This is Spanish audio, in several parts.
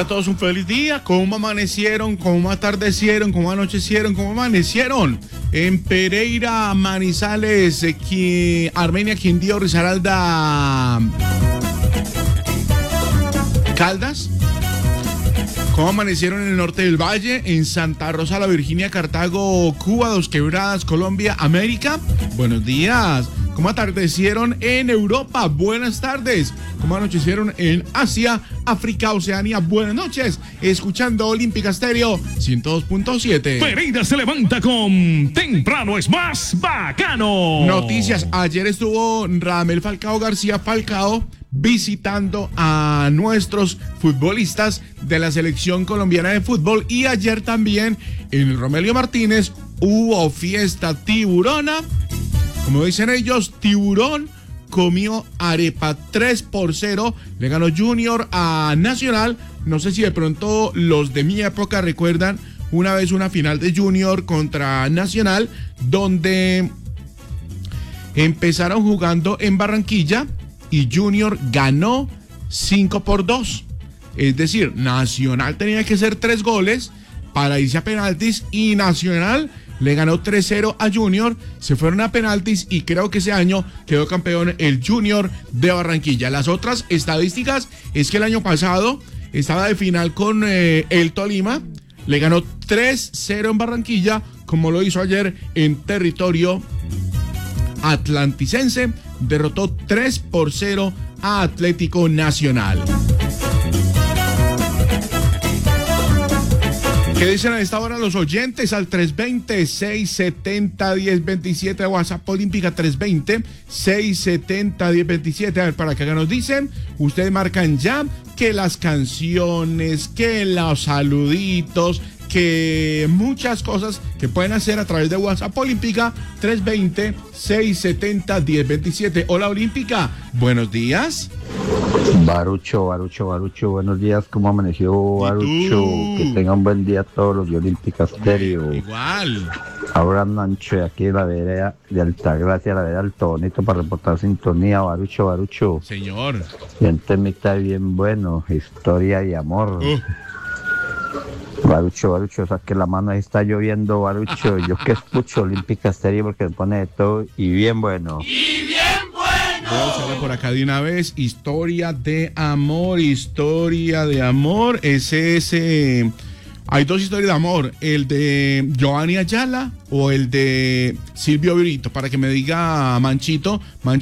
Para todos un feliz día. ¿Cómo amanecieron? ¿Cómo atardecieron? ¿Cómo anochecieron? ¿Cómo amanecieron? En Pereira, Manizales, Armenia, Quindío, Risaralda, Caldas. ¿Cómo amanecieron en el norte del valle? En Santa Rosa, La Virginia, Cartago, Cuba, Dos Quebradas, Colombia, América. Buenos días. ¿Cómo atardecieron en Europa? Buenas tardes. ¿Cómo anochecieron en Asia, África, Oceanía? Buenas noches. Escuchando Olímpica Estéreo 102.7. Pereira se levanta con Temprano es más bacano. Noticias. Ayer estuvo Radamel Falcao García Falcao visitando a nuestros futbolistas de la selección colombiana de fútbol, y ayer también en el Romelio Martínez hubo fiesta tiburona. Como dicen ellos, tiburón comió arepa. 3-0 le ganó Junior a Nacional. No sé si de pronto los de mi época recuerdan una vez una final de Junior contra Nacional, donde empezaron jugando en Barranquilla y Junior ganó 5-2. Es decir, Nacional tenía que hacer 3 goles para irse a penaltis y Nacional le ganó 3-0 a Junior, se fueron a penaltis y creo que ese año quedó campeón el Junior de Barranquilla. Las otras estadísticas es que el año pasado estaba de final con el Tolima, le ganó 3-0 en Barranquilla, como lo hizo ayer en territorio atlanticense, derrotó 3-0 a Atlético Nacional. ¿Qué dicen a esta hora los oyentes? Al 320-670-1027, WhatsApp Olímpica 320-670-1027. A ver, para que acá nos dicen, ustedes marcan ya que las canciones, que los saluditos, que muchas cosas que pueden hacer a través de WhatsApp Olímpica 320-670-1027. Hola Olímpica, buenos días. Barucho, buenos días, ¿cómo amaneció Barucho? Que tenga un buen día todos los de Olímpica Estéreo. Igual. Ahora Nancho, aquí en la vereda de Altagracia, la vereda Alto Bonito, para reportar sintonía. Barucho. Señor. Gente mitad bien bueno, historia y amor. Barucho, saque la mano, ahí está lloviendo, Barucho. Yo que escucho Olímpica Estéreo porque me pone de todo y bien bueno. Vamos a ver por acá de una vez. Historia de amor. Ese es. Hay 2 historias de amor: el de Giovanni Ayala o el de Silvio Brito. Para que me diga Manchito,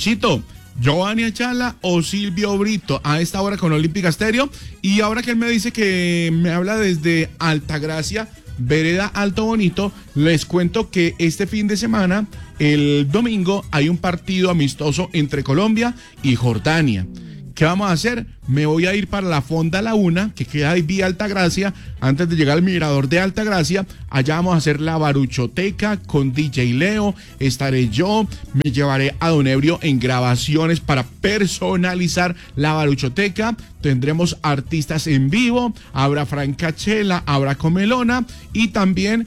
Giovanni Ayala o Silvio Brito a esta hora con Olímpica Estéreo. Y ahora que él me dice que me habla desde Altagracia, vereda Alto Bonito, les cuento que este fin de semana, el domingo, hay un partido amistoso entre Colombia y Jordania. ¿Qué vamos a hacer? Me voy a ir para la Fonda Laguna, que queda ahí vía Altagracia, antes de llegar al mirador de Altagracia. Allá vamos a hacer la baruchoteca con DJ Leo, estaré yo, me llevaré a Don Ebrio en grabaciones para personalizar la baruchoteca. Tendremos artistas en vivo, habrá francachela, habrá comelona y también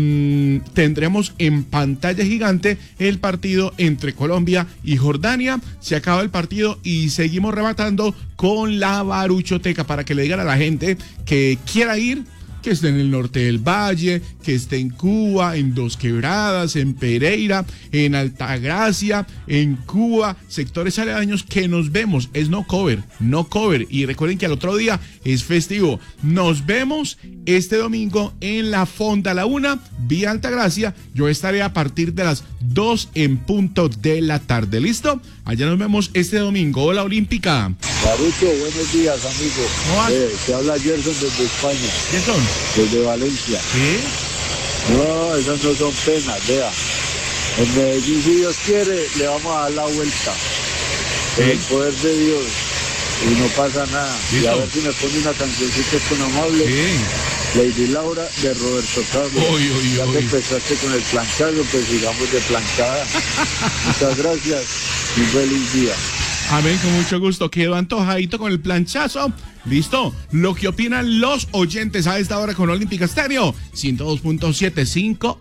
tendremos en pantalla gigante el partido entre Colombia y Jordania. Se acaba el partido y seguimos rematando con la baruchoteca para que le digan a la gente que quiera ir, que esté en el norte del valle, que esté en Cuba, en Dos Quebradas, en Pereira, en Altagracia, en Cuba, sectores aledaños, que nos vemos. Es no cover. Y recuerden que al otro día es festivo. Nos vemos este domingo en la Fonda Laguna, vía Altagracia. Yo estaré a partir de las 2 en punto de la tarde. ¿Listo? Allá nos vemos este domingo. Hola Olímpica. Barucho, buenos días, amigo. Te habla Gerson desde España. ¿Gerson? Desde Valencia. ¿Qué? No, esas no son penas, vea. En Medellín, si Dios quiere, le vamos a dar la vuelta. Con el poder de Dios. Y no pasa nada. ¿Listo? Y a ver si me pone una cancioncita con Amable. Lady Laura de Roberto Carlos. Ya que empezaste con el planchado, pues sigamos de planchada. Muchas gracias y feliz día. Amén, con mucho gusto. Quedo antojadito con el planchazo. ¿Listo? Lo que opinan los oyentes a esta hora con Olímpica Estéreo 102.75